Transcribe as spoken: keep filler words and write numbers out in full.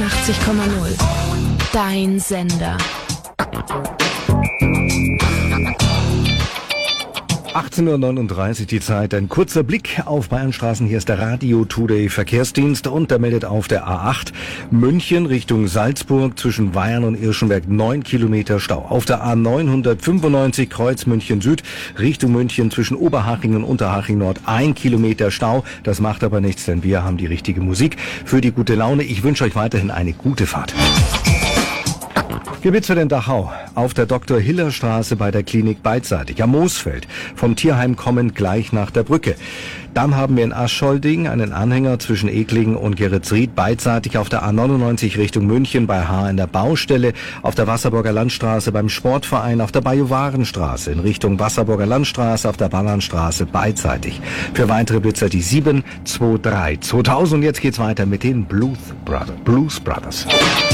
einundachtzig Komma null. Dein Sender. achtzehn Uhr neununddreißig die Zeit. Ein kurzer Blick auf Bayernstraßen. Hier ist der Radio Today Verkehrsdienst und da meldet auf der A acht München Richtung Salzburg zwischen Weyern und Irschenberg neun Kilometer Stau. Auf der A neunhundertfünfundneunzig Kreuz München Süd Richtung München zwischen Oberhaching und Unterhaching Nord ein Kilometer Stau. Das macht aber nichts, denn wir haben die richtige Musik für die gute Laune. Ich wünsche euch weiterhin eine gute Fahrt. Gewitter in Dachau, auf der Doktor-Hiller-Straße bei der Klinik beidseitig, am Moosfeld, vom Tierheim kommend gleich nach der Brücke. Dann haben wir in Aschholding einen Anhänger zwischen Eklingen und Geretsried, beidseitig auf der A neunundneunzig Richtung München bei Haar in der Baustelle, auf der Wasserburger Landstraße beim Sportverein, auf der Bajuwarenstraße in Richtung Wasserburger Landstraße, auf der Ballernstraße beidseitig. Für weitere Blitzer die sieben zwei drei zweitausend. Jetzt geht's weiter mit den Blues Brothers. Blues Brothers.